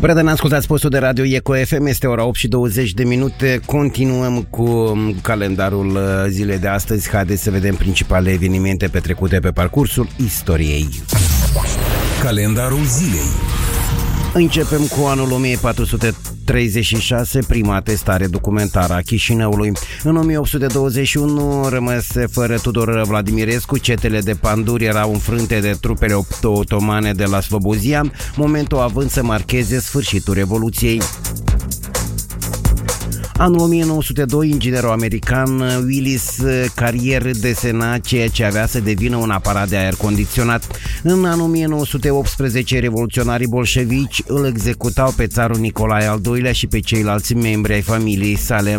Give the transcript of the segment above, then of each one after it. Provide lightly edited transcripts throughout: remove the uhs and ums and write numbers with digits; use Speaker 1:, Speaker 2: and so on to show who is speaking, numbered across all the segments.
Speaker 1: Prieteni, ascultați postul de radio Eco FM, este ora 8:20. Continuăm cu calendarul zilei de astăzi. Haideți să vedem principalele evenimente petrecute pe parcursul istoriei.
Speaker 2: Calendarul zilei.
Speaker 1: Începem cu anul 1436, prima atestare documentară a Chișinăului. În 1821, rămase fără Tudor Vladimirescu, cetele de Panduri erau înfrânte de trupele otomane de la Slobozia, momentul având să marcheze sfârșitul Revoluției. Anul 1902, inginerul american Willis Carrier desena ceea ce avea să devină un aparat de aer condiționat. În anul 1918, revoluționarii bolșevici îl executau pe țarul Nicolae al II-lea și pe ceilalți membri ai familiei sale.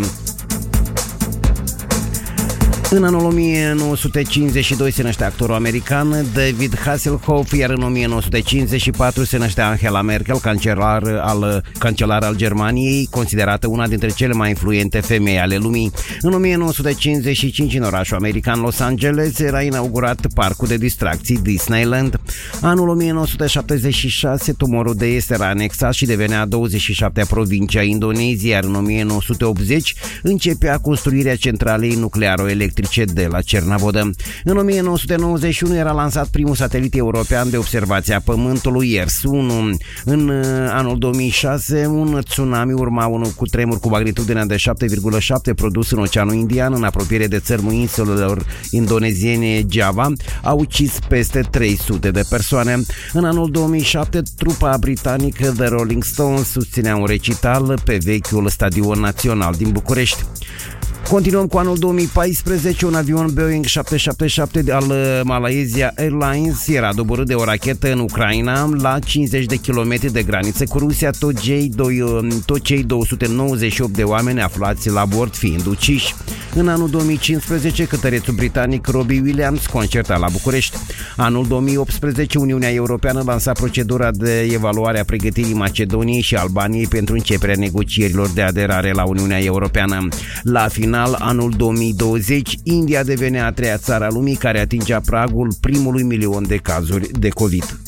Speaker 1: În anul 1952 se năștea actorul american David Hasselhoff, iar în 1954 se năștea Angela Merkel, cancelar al Germaniei, considerată una dintre cele mai influente femei ale lumii. În 1955, în orașul american Los Angeles, era inaugurat parcul de distracții Disneyland. Anul 1976, Timorul de Est era anexat și devenea 27-a provincie a Indoneziei, iar în 1980 începea construirea centralei nuclearo-electrice de la Cernavodă. În 1991 era lansat primul satelit european de observație a Pământului, ERS-1. În anul 2006, un tsunami urma unul cutremur cu magnitudinea de 7,7 produs în Oceanul Indian, în apropiere de țărmul insulelor indoneziene Java, a ucis peste 300 de persoane. În anul 2007, trupa britanică The Rolling Stones susținea un recital pe vechiul Stadion Național din București. Continuăm cu anul 2014, un avion Boeing 777 al Malaysia Airlines era doborât de o rachetă în Ucraina la 50 de kilometri de graniță cu Rusia, tot cei 298 de oameni aflați la bord fiind uciși. În anul 2015, cântărețul britanic Robbie Williams concerta la București. Anul 2018, Uniunea Europeană lansa procedura de evaluare a pregătirii Macedoniei și Albaniei pentru începerea negocierilor de aderare la Uniunea Europeană. La final, anul 2020, India devenea a treia țară a lumii care atingea pragul primului milion de cazuri de COVID.